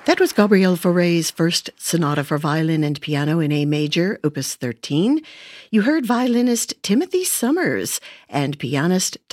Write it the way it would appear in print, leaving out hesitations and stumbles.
That was Gabriel Fauré's first sonata for violin and piano in A major, opus 13. You heard violinist Timothy Summers and pianist